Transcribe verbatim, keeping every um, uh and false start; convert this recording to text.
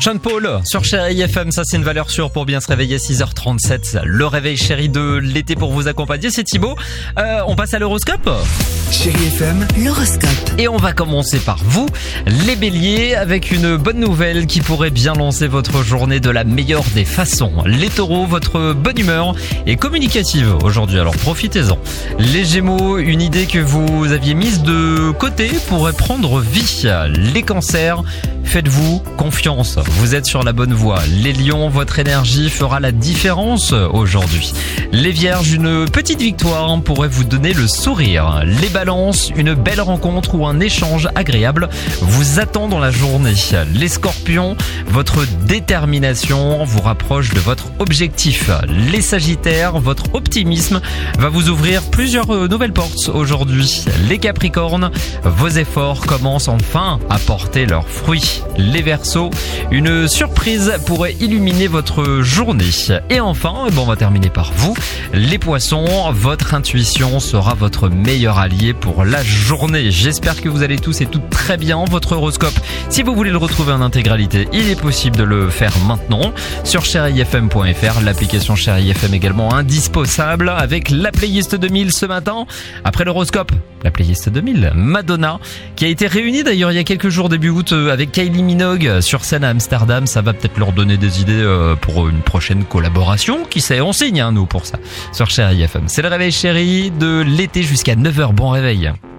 Sean Paul sur Chérie F M, ça c'est une valeur sûre pour bien se réveiller. Six heures trente-sept, le réveil chéri de l'été pour vous accompagner, c'est Thibaut. Euh, on passe à l'horoscope. Chérie F M, l'horoscope. Et on va commencer par vous, les béliers, avec une bonne nouvelle qui pourrait bien lancer votre journée de la meilleure des façons. Les taureaux, votre bonne humeur est communicative aujourd'hui, alors profitez-en. Les gémeaux, une idée que vous aviez mise de côté pourrait prendre vie. Les cancers, faites-vous confiance, vous êtes sur la bonne voie. Les lions, votre énergie fera la différence aujourd'hui. Les vierges, une petite victoire pourrait vous donner le sourire. Les balances, une belle rencontre ou un échange agréable vous attend dans la journée. Les scorpions, votre détermination vous rapproche de votre objectif. Les sagittaires, votre optimisme va vous ouvrir plusieurs nouvelles portes aujourd'hui. Les capricornes, vos efforts commencent enfin à porter leurs fruits. Les verseaux, une surprise pourrait illuminer votre journée. Et enfin, bon, on va terminer par vous, les poissons, votre intuition sera votre meilleur allié pour la journée. J'espère que vous allez tous et toutes très bien. Votre horoscope, si vous voulez le retrouver en intégralité, il est possible de le faire maintenant sur chérie f m point f r. L'application Chérie F M également indispensable avec la playlist deux mille ce matin. Après l'horoscope, la playlist deux mille, Madonna, qui a été réunie d'ailleurs il y a quelques jours début août avec Kylie Minogue sur scène à Amsterdam. Ça va peut-être leur donner des idées pour une prochaine collaboration. Qui sait, on signe hein, nous pour ça sur Chérie F M. C'est le réveil chéri de l'été jusqu'à neuf heures. Bon réveil.